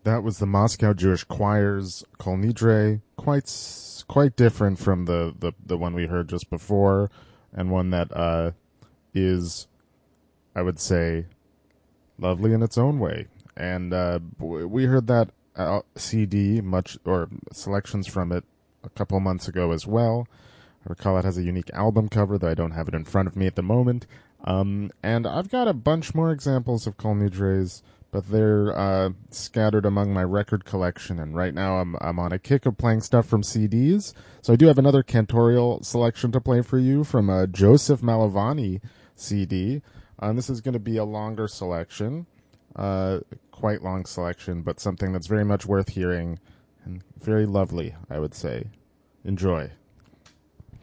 That was the Moscow Jewish Choir's Kol Nidre, quite different from the one we heard just before, and one that is, I would say, lovely in its own way. And we heard that CD or selections from it a couple months ago as well. I recall it has a unique album cover, though I don't have it in front of me at the moment. And I've got a bunch more examples of Kol Nidres, but they're scattered among my record collection. And right now I'm on a kick of playing stuff from CDs. So I do have another cantorial selection to play for you from a Joseph Malovany CD. This is going to be a longer selection, quite long selection, but something that's very much worth hearing and very lovely, I would say. Enjoy.